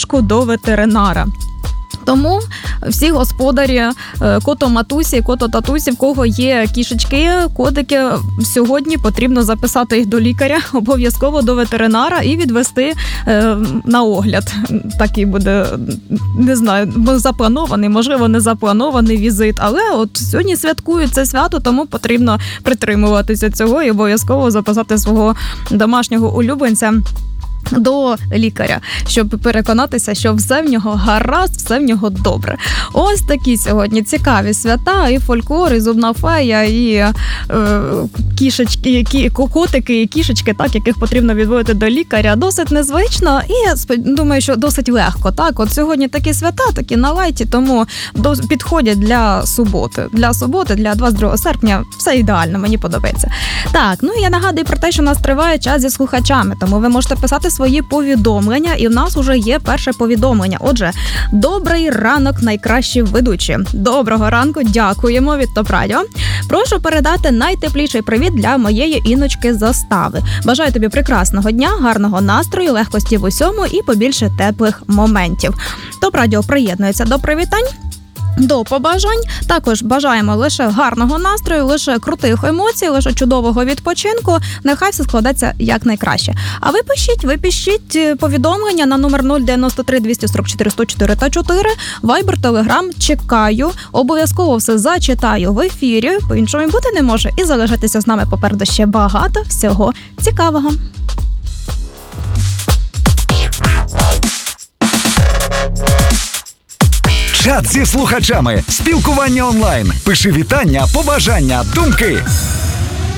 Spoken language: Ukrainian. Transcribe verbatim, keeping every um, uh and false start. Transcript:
кішку до ветеринара. Тому всі господарі, кото-матусі, кото-татусі, в кого є кішечки, котики, сьогодні потрібно записати їх до лікаря, обов'язково до ветеринара і відвести е, на огляд. Такий буде, не знаю, запланований, можливо, не запланований візит, але от сьогодні святкують це свято, тому потрібно притримуватися цього і обов'язково записати свого домашнього улюбленця до лікаря, щоб переконатися, що все в нього гаразд, все в нього добре. Ось такі сьогодні цікаві свята, і фольклор, і зубна фея, і е, кішечки, які, котики і кішечки, так, яких потрібно відводити до лікаря. Досить незвично і думаю, що досить легко. Так, от сьогодні такі свята, такі на лайті, тому до, підходять для суботи. Для суботи, для двадцять другого серпня все ідеально, мені подобається. Так, ну я нагадую про те, що у нас триває час зі слухачами, тому ви можете писати свої повідомлення, і в нас уже є перше повідомлення. Отже, добрий ранок, найкращі ведучі. Доброго ранку, дякуємо від ТОП Радіо. Прошу передати найтепліший привіт для моєї Іночки Застави. Бажаю тобі прекрасного дня, гарного настрою, легкості в усьому і побільше теплих моментів. ТОП Радіо приєднується до привітань. До побажань. Також бажаємо лише гарного настрою, лише крутих емоцій, лише чудового відпочинку. Нехай все складеться якнайкраще. А ви пишіть, ви пишіть повідомлення на номер нуль дев'яносто три двісті сорок чотири сто чотири та чотири. Вайбер, Телеграм, чекаю. Обов'язково все зачитаю в ефірі. По-іншому бути не може. І залишайтеся з нами, попереду ще багато всього цікавого. Чат зі слухачами, спілкування онлайн. Пиши вітання, побажання, думки.